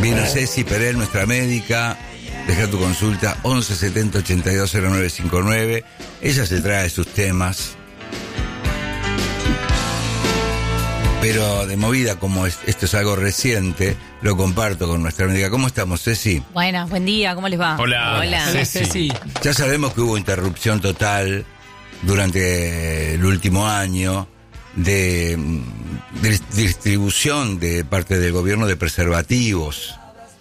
Vino Ceci Perel, nuestra médica. Deja tu consulta 11 70 82 09 59. Ella se trae sus temas. Pero de movida, como esto es algo reciente, lo comparto con nuestra médica. ¿Cómo estamos, Ceci? Buenas, buen día, ¿cómo les va? Hola. Ceci. Ya sabemos que hubo interrupción total durante el último año de distribución de parte del gobierno de preservativos.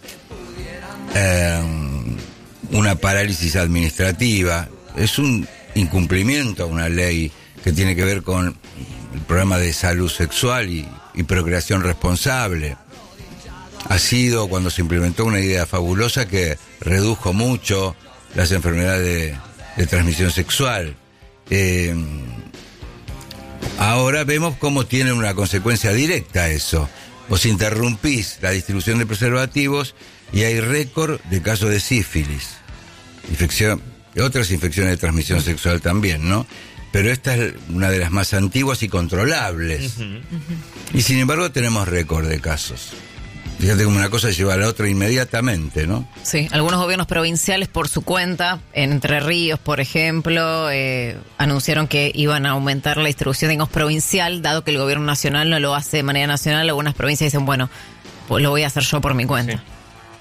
Una parálisis administrativa. Es un incumplimiento a una ley que tiene que ver con el programa de salud sexual y procreación responsable. Ha sido cuando se implementó una idea fabulosa que redujo mucho las enfermedades de transmisión sexual. Ahora vemos cómo tiene una consecuencia directa eso. Vos interrumpís la distribución de preservativos y hay récord de casos de sífilis, otras infecciones de transmisión sexual también, ¿no? Pero esta es una de las más antiguas y controlables. Y sin embargo tenemos récord de casos. Fíjate cómo una cosa lleva a la otra inmediatamente, ¿no? Sí, algunos gobiernos provinciales por su cuenta, en Entre Ríos, por ejemplo, anunciaron que iban a aumentar la distribución, digamos, provincial, dado que el gobierno nacional no lo hace de manera nacional. Algunas provincias dicen, bueno, pues lo voy a hacer yo por mi cuenta. Sí.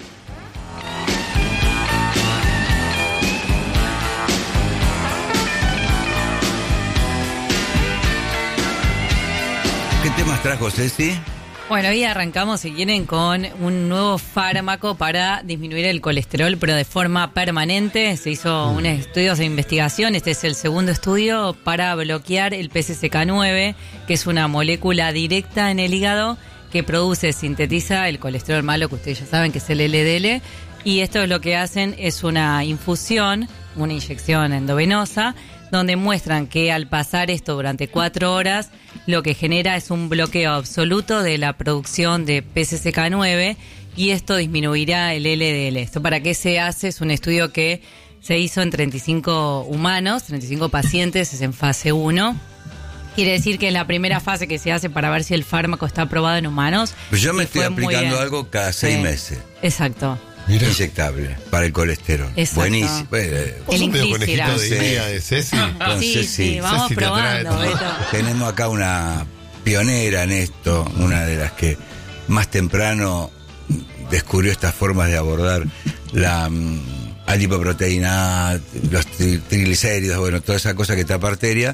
¿Qué temas trajo Ceci? Bueno, hoy arrancamos, si quieren, con un nuevo fármaco para disminuir el colesterol, pero de forma permanente. Se hizo unos estudios de investigación. Este es el segundo estudio para bloquear el PCSK9, que es una molécula directa en el hígado que sintetiza el colesterol malo, que ustedes ya saben que es el LDL. Y esto es lo que hacen, es una infusión, una inyección endovenosa, donde muestran que al pasar esto durante 4 horas, lo que genera es un bloqueo absoluto de la producción de PCSK9 y esto disminuirá el LDL. ¿Esto para qué se hace? Es un estudio que se hizo en 35 humanos, 35 pacientes, es en fase 1. Quiere decir que es la primera fase que se hace para ver si el fármaco está aprobado en humanos. Pues yo me estoy aplicando algo cada 6 meses. Exacto. Mira. Inyectable para el colesterol. Exacto. Buenísimo. ¿Vos sos medio conejito de día de Ceci? Sí, vamos Ceci te probando. trae todo. Tenemos acá una pionera en esto, una de las que más temprano descubrió estas formas de abordar la adipoproteína, los triglicéridos, bueno, toda esa cosa que tapa arteria.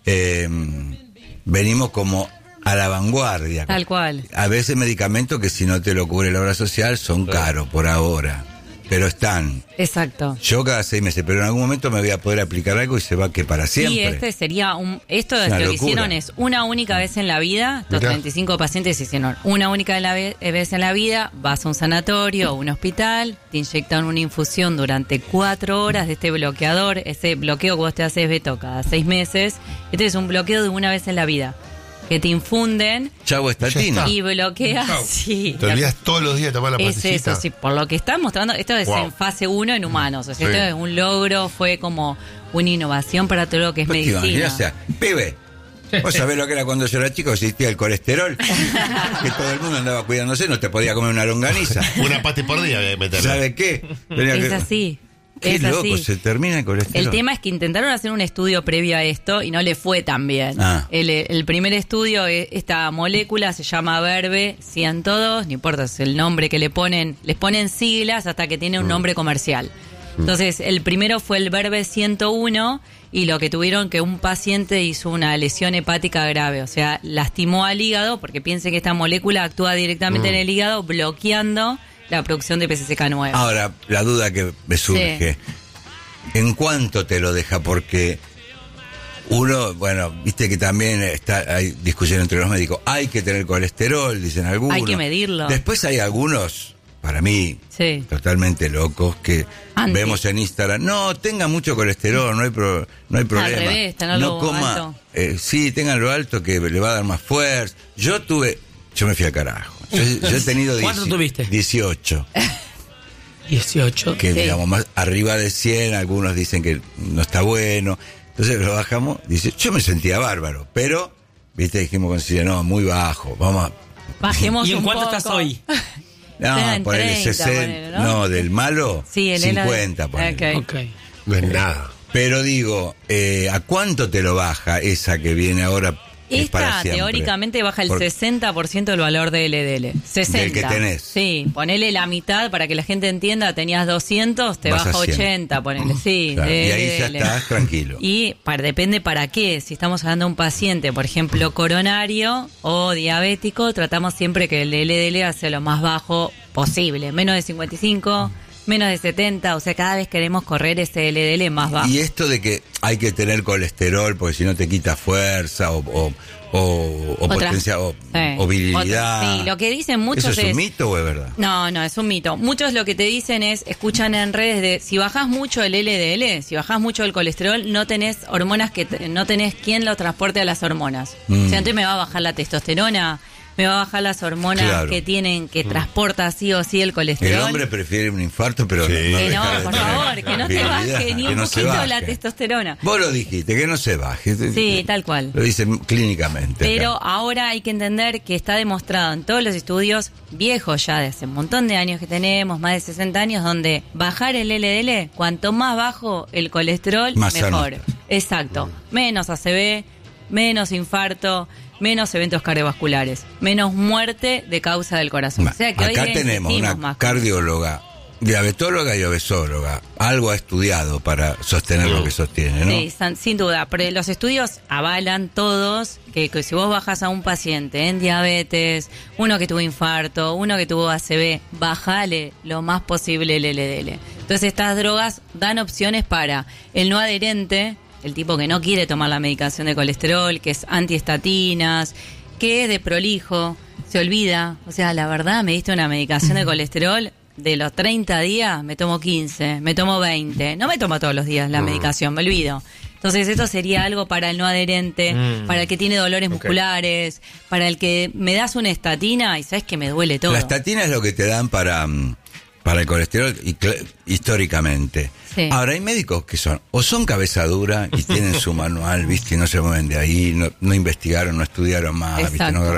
Venimos como a la vanguardia. Tal cual. A veces medicamentos que si no te lo cubre la obra social son caros por ahora, pero están. Exacto. Yo cada 6 meses, pero en algún momento me voy a poder aplicar algo y se va que para siempre. Sí, sería esto Es una lo que locura. hicieron es una única vez en la vida. Los 35 pacientes hicieron una única vez en la vida. Vas a un sanatorio o un hospital, te inyectan una infusión durante 4 horas de este bloqueador. Ese bloqueo que vos te haces, Beto, cada 6 meses. Este es un bloqueo de una vez en la vida, que te infunden. Chavo estatina. Y bloquea. Chau. Sí. Te olvidas todos los días de tomar la Es pastillita. eso, sí, por lo que están mostrando, esto es en fase 1 en humanos, o sea, Sí. esto es un logro, fue como una innovación para todo lo que es medicina. O sea, pibe, vos sabés lo que era cuando yo era chico, existía el colesterol, que todo el mundo andaba cuidándose, no te podía comer una longaniza. Una pasti por día que meterle. ¿Sabe qué? Tenía Es que- así. Qué Es loco, así. se termina el colesterol. El tema es que intentaron hacer un estudio previo a esto y no le fue tan bien. Ah. El primer estudio, esta molécula se llama Verbe 102, no importa, es el nombre que les ponen siglas hasta que tiene un nombre comercial. Entonces, el primero fue el Verbe 101 y lo que tuvieron que un paciente hizo una lesión hepática grave, o sea, lastimó al hígado porque piensen que esta molécula actúa directamente en el hígado bloqueando la producción de PCSK9. Ahora, la duda que me surge, ¿en cuánto te lo deja? Porque uno, bueno, viste que también hay discusión entre los médicos, hay que tener colesterol, dicen algunos. Hay que medirlo. Después hay algunos, para mí, Sí. totalmente locos, que Anti. vemos en Instagram, no, tenga mucho colesterol, no hay problema. Al revés, tenerlo alto. Sí, tenganlo alto que le va a dar más fuerza. Yo me fui al carajo. Yo he tenido ¿Cuánto tuviste? 18. 18. Que Sí. digamos más arriba de 100, algunos dicen que no está bueno. Entonces lo bajamos, dice, yo me sentía bárbaro, pero viste, dijimos con Silvia, no, muy bajo, vamos a... Bajemos ¿Y en un cuánto poco. estás hoy? No, Sean ponele 30, 60. ponele, ¿no? No, del malo, Sí, el 50, ponele. Ok. Ok. No es nada. Pero digo, ¿a cuánto te lo baja esa que viene ahora? Es para Esta siempre? teóricamente baja el Por- 60% del valor de LDL. 60. Del que tenés. Sí, ponele la mitad para que la gente entienda, tenías 200, te Vas baja a 100. 80, ponele. Sí, Claro, de y ahí ya LDL. estás tranquilo. Y depende para qué. Si estamos hablando de un paciente, por ejemplo, coronario o diabético, tratamos siempre que el LDL sea lo más bajo posible. Menos de 55, menos de 70. O sea, cada vez queremos correr ese LDL más bajo. Y esto de que hay que tener colesterol porque si no te quita fuerza o Otra- potencia sí. o virilidad. Sí, lo que dicen muchos ¿Eso es un mito o es verdad? No, es un mito. Muchos lo que te dicen es, escuchan en redes de, si bajás mucho el LDL, si bajás mucho el colesterol, no tenés hormonas no tenés quien lo transporte a las hormonas. O sea, entonces me va a bajar la testosterona, me va a bajar las hormonas Claro. que transporta sí o sí el El colesterol. hombre prefiere un infarto, pero Sí. no Que no, dejar de por tener favor, que no te virilidad, baje ni que un no se poquito la baje. testosterona. Vos lo dijiste, que no se baje. Sí, tal cual. Lo dicen clínicamente. Pero acá. ahora hay que entender que está demostrado en todos los estudios viejos ya de hace un montón de años que tenemos, más de 60 años, donde bajar el LDL, cuanto más bajo el colesterol, Más mejor. sano. Exacto. Menos ACV, menos infarto, menos eventos cardiovasculares, menos muerte de causa del corazón. O sea que Acá hoy tenemos insistimos una más. cardióloga, diabetóloga y obesóloga. Algo ha estudiado para sostener lo que sostiene, ¿no? Sí, sin duda. Pero los estudios avalan todos que si vos bajas a un paciente en diabetes, uno que tuvo infarto, uno que tuvo ACV, bajale lo más posible el LDL. Entonces estas drogas dan opciones para el no adherente, el tipo que no quiere tomar la medicación de colesterol, que es antiestatinas, que es de prolijo, se olvida. O sea, la verdad, me diste una medicación de colesterol, de los 30 días me tomo 15, me tomo 20. No me tomo todos los días la medicación, me olvido. Entonces esto sería algo para el no adherente, para el que tiene dolores musculares, para el que me das una estatina y sabes que me duele todo. La estatina es lo que te dan para el colesterol históricamente. Sí. Ahora, hay médicos que son cabeza dura y tienen su manual, ¿viste? Y no se mueven de ahí, no investigaron, no estudiaron más, ¿viste? Exacto.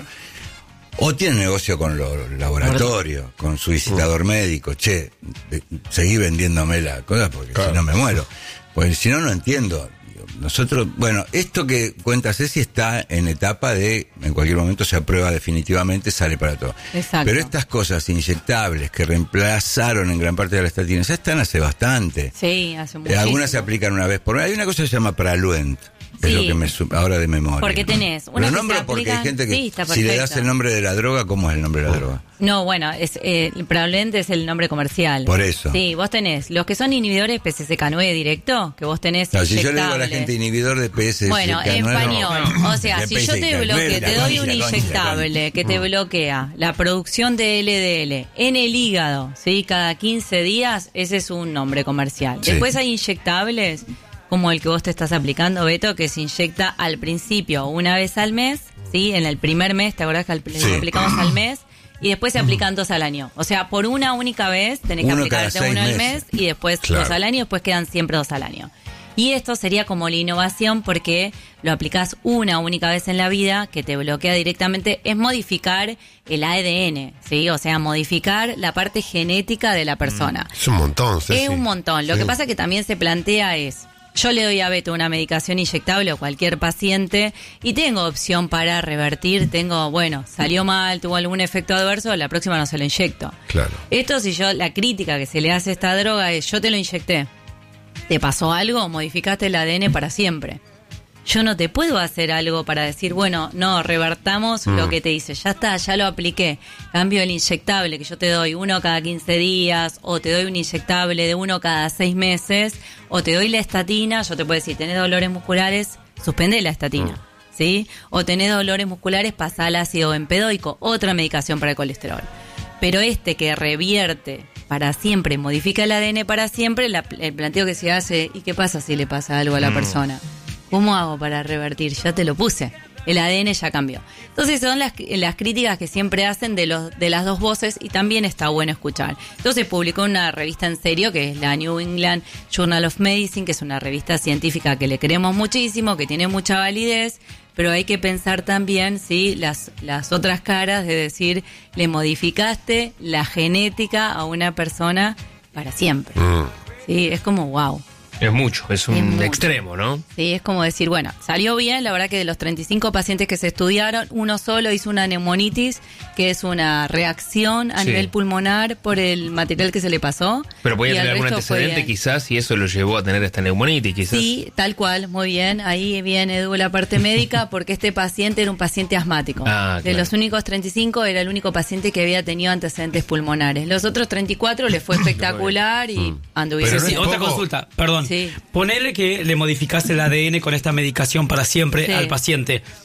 O tienen negocio con los laboratorios, con su visitador médico. Che, seguí vendiéndome la cosa porque Claro. si no me muero. Pues si no, no entiendo. Nosotros, bueno, esto que cuenta Ceci está en etapa de, en cualquier momento se aprueba definitivamente, sale para todo. Exacto. Pero estas cosas inyectables que reemplazaron en gran parte de las estatinas ya están hace bastante. Sí, hace muchísimo. Algunas se aplican una vez por mes. Hay una cosa que se llama Praluent, que es Sí. lo que me ahora de memoria. Porque ¿no? tenés una Lo que se nombro porque hay aplican- gente que Sí, está si le das perfecto. el nombre de la droga, ¿cómo es el nombre de la droga? No, bueno, el Praluent es el nombre comercial. Por eso. Sí, vos tenés los que son inhibidores PCSK9 directo, que vos tenés Claro, si yo le digo a la inyectables. gente inhibidor de PSSK9, Bueno, en español. no. O sea, De si yo te PSSK9, bloqueo, la te doy un concha, la inyectable que te bloquea la producción de LDL en el hígado, ¿sí? Cada 15 días, ese es un nombre comercial. Sí. Después hay inyectables, como el que vos te estás aplicando, Beto, que se inyecta al principio una vez al mes, ¿sí? En el primer mes, ¿te acordás que Sí. aplicamos al mes? Y después se aplican 2 al año. O sea, por una única vez tenés que Uno cada aplicarte 6 uno al meses. mes y después Claro. 2 al año y después quedan siempre 2 al año. Y esto sería como la innovación porque lo aplicás una única vez en la vida, que te bloquea directamente, es modificar el ADN, ¿sí? O sea, modificar la parte genética de la persona. Es un montón, Ceci. Es un montón. Lo Sí. que pasa que también se plantea es, yo le doy a Beto una medicación inyectable o cualquier paciente y tengo opción para revertir, salió mal, tuvo algún efecto adverso, la próxima no se lo inyecto. Claro. Esto la crítica que se le hace a esta droga es, yo te lo inyecté, ¿te pasó algo? Modificaste el ADN para siempre. Yo no te puedo hacer algo para decir, no, revertamos lo que te hice. Ya está, ya lo apliqué. Cambio el inyectable que yo te doy uno cada 15 días, o te doy un inyectable de uno cada 6 meses, o te doy la estatina. Yo te puedo decir, tenés dolores musculares, suspende la estatina, ¿sí? O tenés dolores musculares, pasá al ácido bempedoico, otra medicación para el colesterol. Pero que revierte para siempre, modifica el ADN para siempre, el planteo que se hace, ¿y qué pasa si le pasa algo a la persona? ¿Cómo hago para revertir? Ya te lo puse. El ADN ya cambió. Entonces son las críticas que siempre hacen de las dos voces y también está bueno escuchar. Entonces publicó una revista en serio que es la New England Journal of Medicine, que es una revista científica que le queremos muchísimo, que tiene mucha validez, pero hay que pensar también, ¿sí? Las otras caras de decir, le modificaste la genética a una persona para siempre. Sí, es como wow. Es mucho, es un extremo, ¿no? Sí, es como decir, bueno, salió bien, la verdad que de los 35 pacientes que se estudiaron, uno solo hizo una neumonitis, que es una reacción a nivel pulmonar por el material que se le pasó. Pero podía y tener el algún resto fue antecedente bien. quizás y eso lo llevó a tener esta neumonitis quizás. Sí, tal cual, muy bien. Ahí viene Edu la parte médica porque este paciente era un paciente asmático. De los únicos 35 era el único paciente que había tenido antecedentes pulmonares. Los otros 34 le fue espectacular y anduvieron. Sí, otra consulta, perdón. Sí. Ponerle que le modificaste el ADN con esta medicación para siempre al paciente.